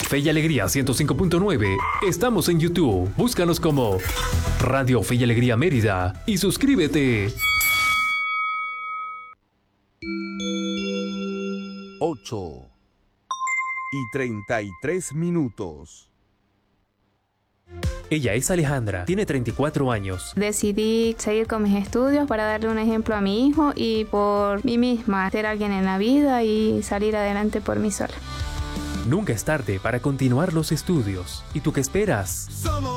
Fe y Alegría 105.9. Estamos en YouTube. Búscanos como Radio Fe y Alegría Mérida y suscríbete. 8:33. Ella es Alejandra, tiene 34 años. Decidí seguir con mis estudios para darle un ejemplo a mi hijo y por mí misma, ser alguien en la vida y salir adelante por mí sola. Nunca es tarde para continuar los estudios. ¿Y tú qué esperas?